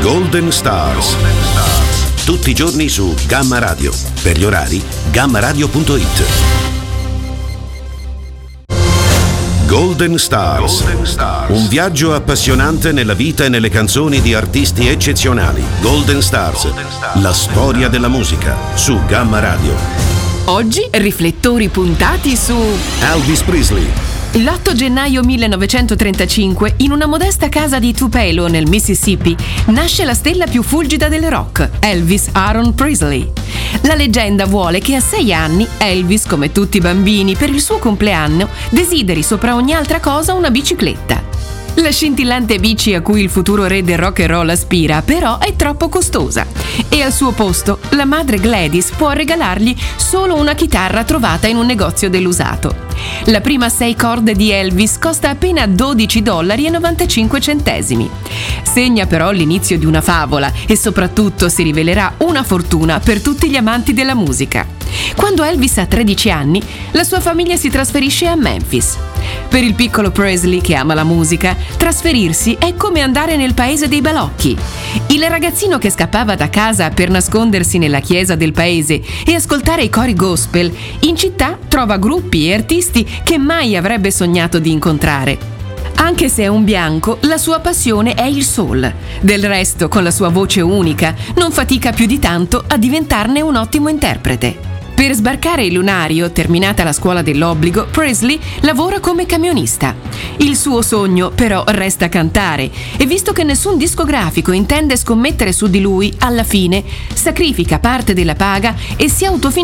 Golden Stars. Tutti i giorni su Gamma Radio. Per gli orari, gammaradio.it. Golden Stars. Un viaggio appassionante nella vita e nelle canzoni di artisti eccezionali. Golden Stars. La storia della musica su Gamma Radio. Oggi riflettori puntati su Elvis Presley. L'8 gennaio 1935, in una modesta casa di Tupelo, nel Mississippi, nasce la stella più fulgida del rock, Elvis Aaron Presley. La leggenda vuole che a 6 anni Elvis, come tutti i bambini, per il suo compleanno, desideri sopra ogni altra cosa una bicicletta. La scintillante bici a cui il futuro re del rock and roll aspira, però, è troppo costosa e al suo posto la madre Gladys può regalargli solo una chitarra trovata in un negozio dell'usato. La prima 6 corde di Elvis costa appena $12,95. Segna però l'inizio di una favola e soprattutto si rivelerà una fortuna per tutti gli amanti della musica. Quando Elvis ha 13 anni, la sua famiglia si trasferisce a Memphis. Per il piccolo Presley, che ama la musica, trasferirsi è come andare nel paese dei balocchi. Il ragazzino che scappava da casa per nascondersi nella chiesa del paese e ascoltare i cori gospel, in città trova gruppi e artisti che mai avrebbe sognato di incontrare. Anche se è un bianco, la sua passione è il soul. Del resto, con la sua voce unica, non fatica più di tanto a diventarne un ottimo interprete. Per sbarcare il lunario, terminata la scuola dell'obbligo, Presley lavora come camionista. Il suo sogno, però, resta cantare e visto che nessun discografico intende scommettere su di lui, alla fine sacrifica parte della paga e si autofinanzia